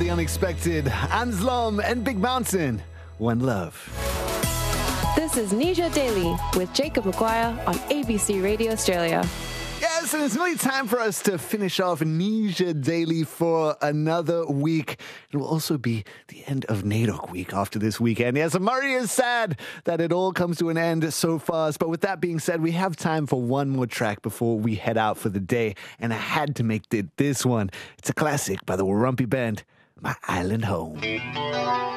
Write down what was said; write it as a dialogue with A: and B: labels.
A: the unexpected. Anslom and Big Mountain. One love.
B: This is Nisha Daily with Jacob Maguire on ABC Radio Australia.
A: Yes, and it's nearly time for us to finish off Nisha Daily for another week. It will also be the end of NAIDOC week after this weekend. Yes, Murray is sad that it all comes to an end so fast. But with that being said, we have time for one more track before we head out for the day. And I had to make it this one. It's a classic by the Warumpi Band, My Island Home.